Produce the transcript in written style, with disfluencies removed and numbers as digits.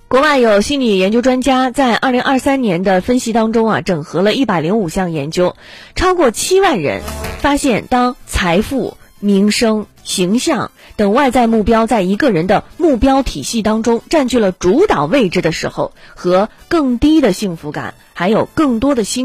国外有心理研究专家在2023年的分析当中整合了105项研究，超过7万人，发现当财富、名声、形象等外在目标在一个人的目标体系当中占据了主导位置的时候，和更低的幸福感，还有更多的心